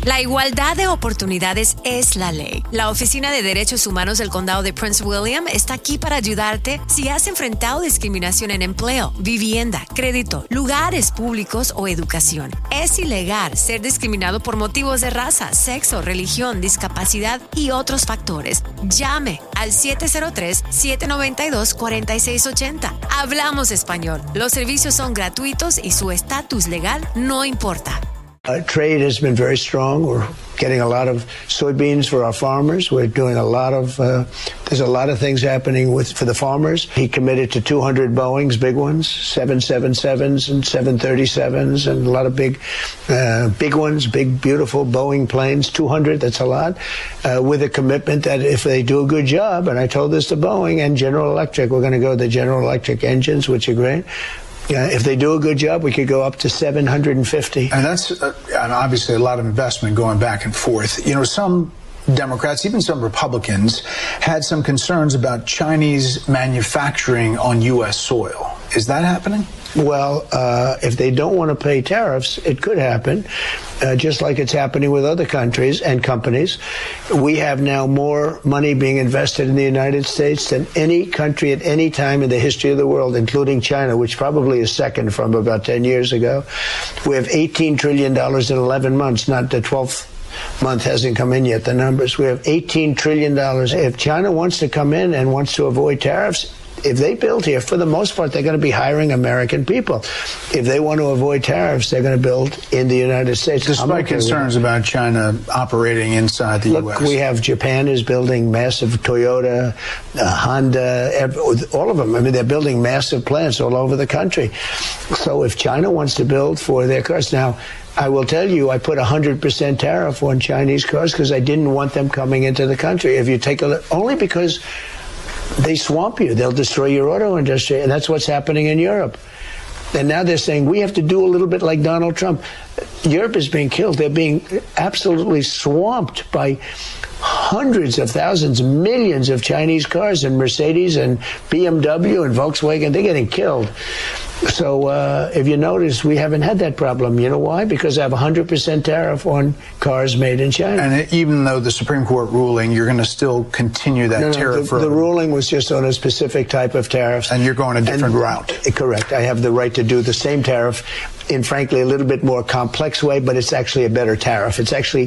La igualdad de oportunidades es la ley. La Oficina de Derechos Humanos del Condado de Prince William está aquí para ayudarte si has enfrentado discriminación en empleo, vivienda, crédito, lugares públicos o educación. Es ilegal ser discriminado por motivos de raza, sexo, religión, discapacidad y otros factores. Llame al 703-792-4680. Hablamos español. Los servicios son gratuitos y su estatus legal no importa. Trade has been very strong. We're getting a lot of soybeans for our farmers. We're doing a lot of, there's a lot of things happening for the farmers. He committed to 200 Boeings, big ones, 777s and 737s, and a lot of big ones, big, beautiful Boeing planes, 200, that's a lot, with a commitment that if they do a good job, and I told this to Boeing and General Electric, we're going to go with the General Electric engines, which are great. If they do a good job, we could go up to 750. And that's obviously a lot of investment going back and forth. You know, some Democrats, even some Republicans, had some concerns about Chinese manufacturing on U.S. soil. Is that happening? Well, if they don't want to pay tariffs, it could happen, just like it's happening with other countries and companies. We have now more money being invested in the United States than any country at any time in the history of the world, including China, which probably is second from about 10 years ago. We have $18 trillion in 11 months, not the 12th month hasn't come in yet, the numbers. We have $18 trillion. If China wants to come in and wants to avoid tariffs, if they build here, for the most part, they're going to be hiring American people. If they want to avoid tariffs, they're going to build in the United States. Despite concerns about China operating inside the U.S. We have Japan is building massive Toyota, Honda, all of them. I mean, they're building massive plants all over the country. So if China wants to build for their cars, now, I will tell you, I put 100% tariff on Chinese cars because I didn't want them coming into the country. If you take a look, only because they swamp you. They'll destroy your auto industry, and that's what's happening in Europe. And now they're saying we have to do a little bit like Donald Trump. Europe is being killed. They're being absolutely swamped by hundreds of thousands, millions of Chinese cars, and Mercedes and BMW and Volkswagen. They're getting killed. So if you notice, we haven't had that problem. You know why? Because I have 100% tariff on cars made in China. And even though the Supreme Court ruling, you're going to still continue that tariff? The ruling was just on a specific type of tariffs. And you're going a different route. Correct. I have the right to do the same tariff in, frankly, a little bit more complex way, but it's actually a better tariff.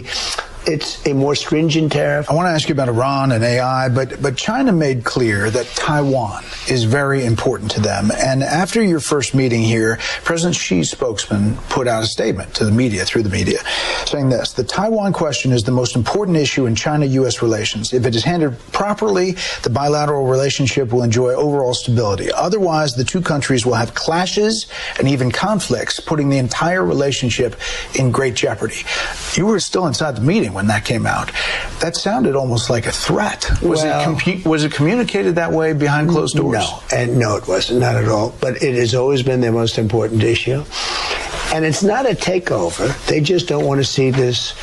It's a more stringent tariff. I want to ask you about Iran and AI, but China made clear that Taiwan is very important to them. And after your first meeting here, President Xi's spokesman put out a statement to the media, through the media, saying this: the Taiwan question is the most important issue in China-U.S. relations. If it is handled properly, the bilateral relationship will enjoy overall stability. Otherwise, the two countries will have clashes and even conflicts, putting the entire relationship in great jeopardy. You were still inside the meeting when that came out. That sounded almost like a threat. Was it communicated that way behind closed doors? No, it wasn't, not at all. But it has always been their most important issue. And it's not a takeover. They just don't want to see this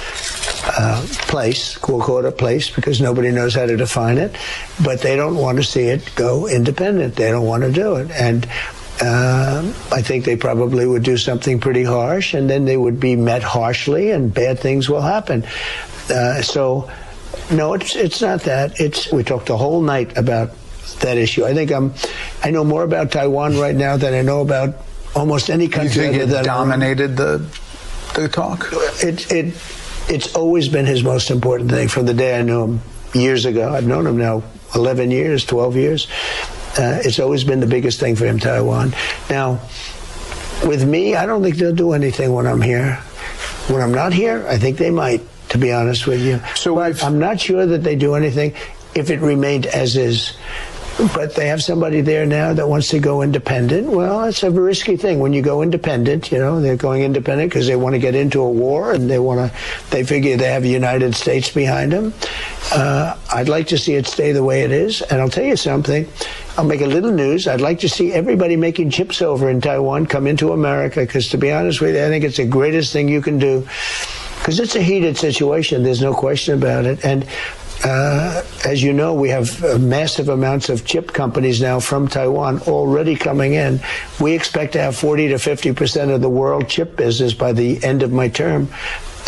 place, we'll call it a place because nobody knows how to define it, but they don't want to see it go independent. They don't want to do it. And I think they probably would do something pretty harsh, and then they would be met harshly, and bad things will happen. So, no, it's not that. We talked the whole night about that issue. I think I know more about Taiwan right now than I know about almost any country. You think it dominated the talk? It's always been his most important thing from the day I knew him years ago. I've known him now 11 years, 12 years. It's always been the biggest thing for him, Taiwan. Now, with me, I don't think they'll do anything when I'm here. When I'm not here, I think they might, to be honest with you. But I'm not sure that they do anything if it remained as is. But they have somebody there now that wants to go independent. Well, it's a risky thing when you go independent. You know, they're going independent because they want to get into a war, and they figure they have the United States behind them. I'd like to see it stay the way it is. And I'll tell you something. I'll make a little news. I'd like to see everybody making chips over in Taiwan come into America, because to be honest with you, I think it's the greatest thing you can do, because it's a heated situation. There's no question about it. And as you know, we have massive amounts of chip companies now from Taiwan already coming in. We expect to have 40 to 50% of the world chip business by the end of my term